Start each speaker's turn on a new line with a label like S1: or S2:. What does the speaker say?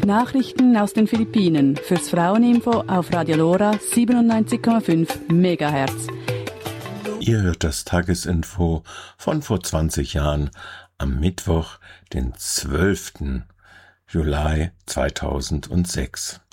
S1: Nachrichten aus den Philippinen fürs Fraueninfo auf Radio Lora 97,5 MHz.
S2: Ihr hört das Tagesinfo von vor 20 Jahren am Mittwoch, den 12. Juli 2006.